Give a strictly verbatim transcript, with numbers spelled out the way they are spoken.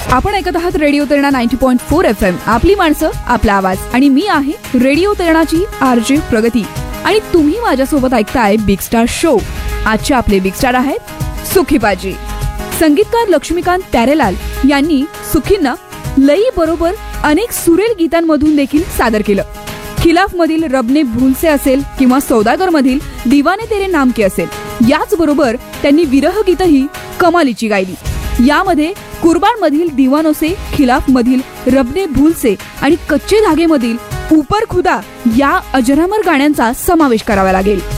आपण ऐकत आहात radio Terna ninety point four F M, आपली माणसं आपला आवाज. आणि मी आहे रेडिओ तेरणाची आरजे प्रगती आणि तुम्ही माझ्यासोबत ऐकताय बिग स्टार शो. आजचे आपले बिग स्टार आहेत सुखी पाजी. संगीतकार लक्ष्मीकांत प्यारेलाल यांनी सुखींना लई बरोबर अनेक सुरेल गीतांमधून देखील सादर केलं. खिलाफ मधील रबने भूलसे असेल किंवा सौदागर मधील दिवाने तेरे नाम के असेल, याचबरोबर त्यांनी विरह गीतही कमालीची गायली. यामध्ये कुर्बान मधील दिवानो से, खिलाफ मधील रबने भूलसे आणि कच्चे धागे मधील ऊपर खुदा या अजरामर गाण्यांचा समावेश करावा लागेल.